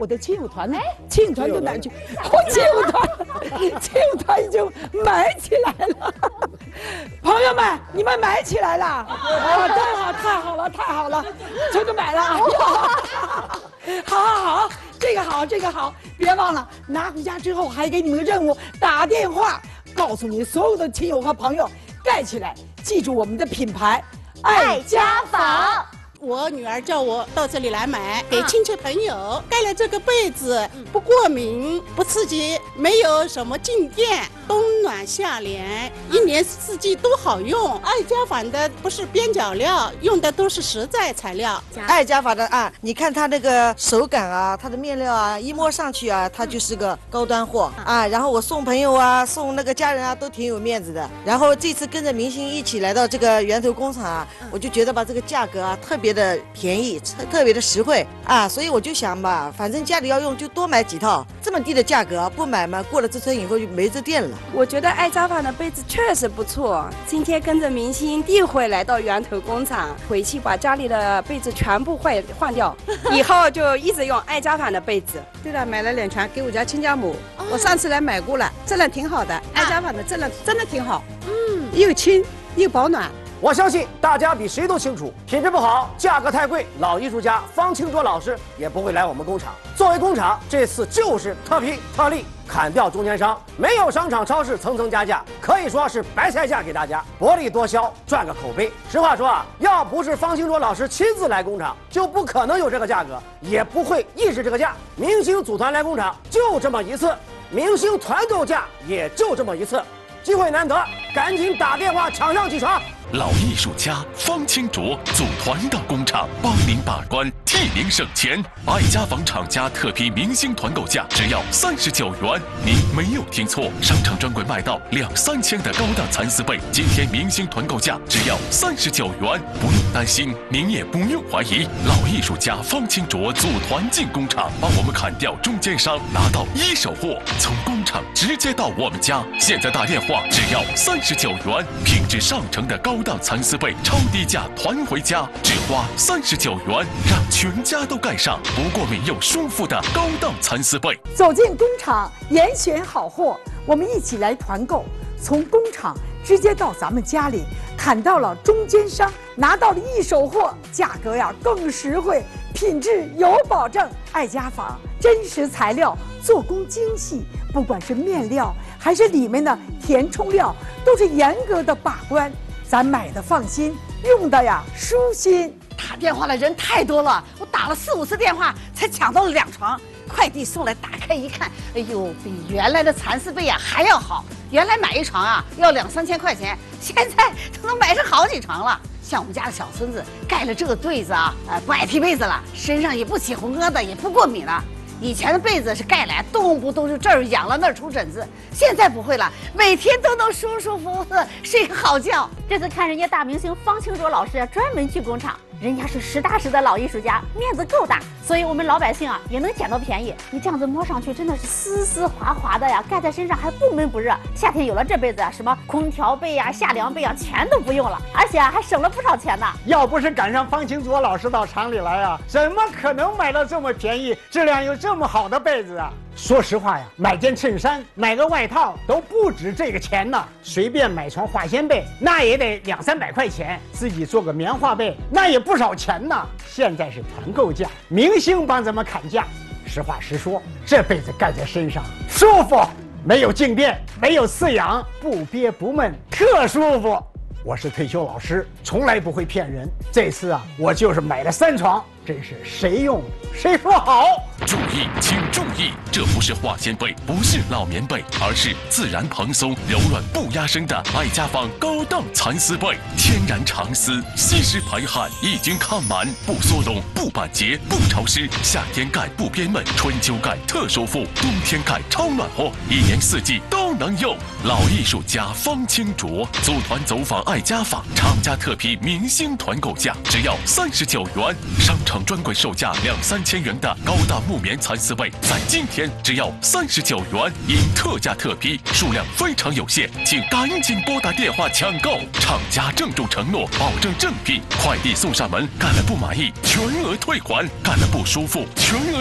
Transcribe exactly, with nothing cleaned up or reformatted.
我的亲友团呢？亲友团到哪去？我亲友团，亲友团已经买起来了。朋友们，你们买起来了？啊，太好，太好了，太好了，全都买了。好好好，这个好，这个好，别忘了拿回家之后还给你们个任务，打电话告诉你所有的亲友和朋友盖起来，记住我们的品牌爱家纺。 我女儿叫我到这里来买，给亲戚朋友盖了这个被子，不过敏，不刺激，没有什么静电，冬暖夏凉，一年四季都好用。爱家纺的不是边角料，用的都是实在材料。 爱家纺的啊，你看它那个手感啊，它的面料啊，一摸上去啊，它就是个高端货啊。然后我送朋友啊，送那个家人啊，都挺有面子的。然后这次跟着明星一起来到这个源头工厂啊，我就觉得吧，这个价格啊特别的便宜，特别的实惠啊，所以我就想吧，反正家里要用就多买几套，这么低的价格不买嘛，过了这村以后就没这店了。 我觉得爱家纺的被子确实不错，今天跟着明星第一回来到源头工厂，回去把家里的被子全部换换掉，以后就一直用爱家纺的被子。 对了，买了两床给我家亲家母，哦、我上次来买过了，质量挺好的，爱家纺的质量真的挺好，嗯，又轻又保暖。 我相信大家比谁都清楚，品质不好，价格太贵，老艺术家方清卓老师也不会来我们工厂。作为工厂，这次就是特批特例，砍掉中间商，没有商场超市层层加价，可以说是白菜价给大家，薄利多销，赚个口碑。实话说啊，要不是方清卓老师亲自来工厂，就不可能有这个价格，也不会抑制这个价。明星组团来工厂就这么一次，明星团购价也就这么一次，机会难得，赶紧打电话抢上几床。 老艺术家方清卓组团到工厂，帮您把关，替您省钱。爱家纺厂家特批明星团购价只要三十九元，您没有听错，商场专柜卖到两三千的高档蚕丝被，今天明星团购价只要三十九元，不用担心，您也不用怀疑，老艺术家方清卓组团进工厂，帮我们砍掉中间商，拿到一手货，从工厂直接到我们家。现在打电话只要三十九元，品质上乘的高档蚕丝被超低价团回家，只花三十九元，让全家都盖上不过敏又舒服的高档蚕丝被。 走进工厂，严选好货，我们一起来团购，从工厂直接到咱们家里，砍到了中间商，拿到了一手货，价格呀更实惠，品质有保证。爱家纺真实材料，做工精细，不管是面料还是里面的填充料，都是严格的把关，咱买的放心，用的呀舒心。 打电话的人太多了，我打了四五次电话才抢到了两床，快递送来，打开一看，哎呦，比原来的蚕丝被呀还要好。原来买一床啊要两三千块钱，现在都能买上好几床了。像我们家的小孙子盖了这个被子啊，呃，不爱踢被子了，身上也不起红疙瘩，也不过敏了。以前的被子是盖来动不动就这儿痒了那儿出疹子，现在不会了，每天都能舒舒服服的睡个好觉。 这次看人家大明星方清卓老师啊，专门去工厂，人家是实打实的老艺术家，面子够大，所以我们老百姓啊也能捡到便宜。你这样子摸上去真的是丝丝滑滑的呀，盖在身上还不闷不热。夏天有了这被子啊，什么空调被呀、夏凉被啊，全都不用了，而且啊还省了不少钱呢。 要不是赶上方清卓老师到厂里来啊，怎么可能买到这么便宜、质量又这么好的被子啊？说实话呀，买件衬衫、买个外套都不止这个钱呢。随便买床化纤被，那也得两三百块钱；自己做个棉花被，那也不少钱呢。现在是团购价，明星帮咱们砍价。实话实说，这被子盖在身上舒服，没有静电，没有刺痒，不憋不闷，特舒服。我是退休老师，从来不会骗人。这次啊，我就是买了三床，真是谁用谁说好。 注意，请注意，这不是化纤被，不是老棉被，而是自然蓬松、柔软不压身的爱家纺高档蚕丝被，天然长丝，吸湿排汗，一经抗螨，不缩拢，不板结，不潮湿。夏天盖不憋闷，春秋盖特舒服，冬天盖超暖和，一年四季都能用。老艺术家方清卓组团走访爱家纺，厂家特批明星团购价只要三十九元，商场专柜售价两三千元的高档木棉蚕丝被，在今天只要三十九元，因特价特批，数量非常有限，请赶紧拨打电话抢购。厂家郑重承诺，保证正品，快递送上门，干了不满意全额退还，干了不舒服全额。